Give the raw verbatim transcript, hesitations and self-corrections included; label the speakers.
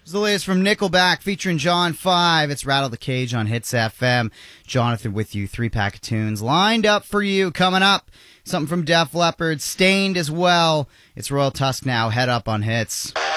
Speaker 1: It's the latest from Nickelback featuring John five. It's Rattle the Cage on Hits F M. Jonathan with you, three-pack of tunes lined up for you. Coming up, something from Def Leppard, Stained as well. It's Royal Tusk now, head up on Hits.